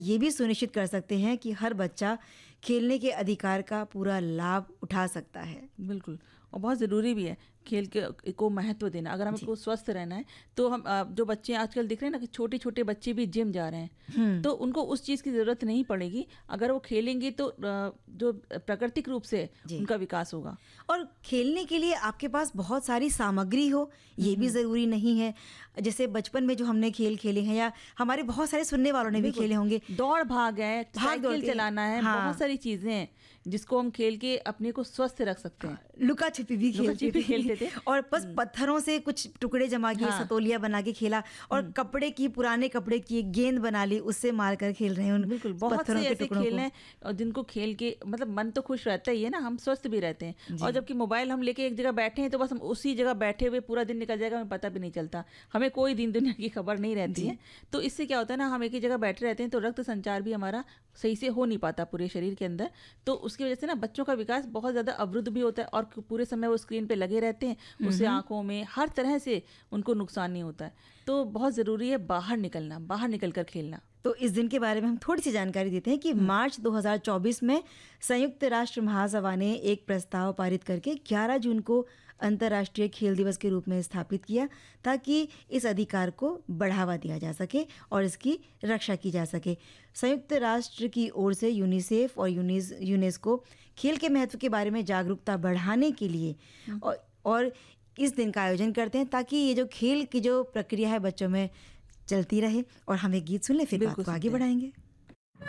ये भी सुनिश्चित कर सकते हैं कि हर बच्चा खेलने के अधिकार का पूरा लाभ उठा सकता है। बिल्कुल, और बहुत ज़रूरी भी है खेल के को महत्व देना। अगर जी। हमको स्वस्थ रहना है तो हम जो बच्चे आजकल दिख रहे हैं ना कि छोटे-छोटे बच्चे भी जिम जा रहे हैं, तो उनको उस चीज़ की ज़रूरत नहीं पड़ेगी। अगर वो खेलेंगे तो जो प्राकृतिक रूप से जी। उनका विकास होगा। और खेलने के लिए आपके पास बहुत सारी सामग्री हो, ये भी ज़रूरी नहीं है। जैसे बचपन में जो हमने खेल खेले हैं, या हमारे बहुत सारे सुनने वालों ने भी बिल्कुल, खेले होंगे। दौड़ भाग है, भाग-दौड़ साइकिल के, चलाना है, हाँ। बहुत सारी चीज़ें हैं जिसको हम खेल के अपने को स्वस्थ रख सकते हैं। लुका-छिपी भी लुका-छिपी खेलते थे। और बस पत्थरों से कुछ टुकड़े जमा किए, हाँ। सतोलिया बना के खेला, और पुराने कपड़े की एक गेंद बना ली, उससे मार कर खेल रहे हैं उन बिल्कुल, बहुत पत्थरों से के ऐसे टुकड़ों खेल को। हैं और जिनको खेल के मतलब मन तो खुश रहता ही है ना, हम स्वस्थ भी रहते हैं। जी। और जबकि मोबाइल हम लेके एक जगह बैठे हैं तो बस हम उसी जगह बैठे हुए पूरा दिन निकल जाएगा, हमें पता भी नहीं चलता। हमें कोई दिन दुनिया की खबर नहीं रहती जी। है। तो इससे क्या होता है ना, हम एक ही जगह बैठे रहते हैं तो रक्त संचार भी हमारा सही से हो नहीं पाता पूरे शरीर के अंदर। तो उसकी वजह से ना बच्चों का विकास बहुत ज़्यादा अवरुद्ध भी होता है और पूरे समय वो स्क्रीन पे लगे रहते हैं, उससे आँखों में हर तरह से उनको नुकसान नहीं होता है। तो बहुत ज़रूरी है बाहर निकलना, बाहर निकल कर खेलना। तो इस दिन के बारे में हम थोड़ी सी जानकारी देते हैं कि मार्च 2024 में संयुक्त राष्ट्र महासभा ने एक प्रस्ताव पारित करके 11 जून को अंतर्राष्ट्रीय खेल दिवस के रूप में स्थापित किया, ताकि इस अधिकार को बढ़ावा दिया जा सके और इसकी रक्षा की जा सके। संयुक्त राष्ट्र की ओर से यूनिसेफ और यूनेस्को खेल के महत्व के बारे में जागरूकता बढ़ाने के लिए और इस दिन का आयोजन करते हैं, ताकि ये जो खेल की जो प्रक्रिया है बच्चों में चलती रहे। और हम एक गीत सुन लें, फिर बात बिल्कुल को आगे सुनते हैं। बढ़ाएंगे।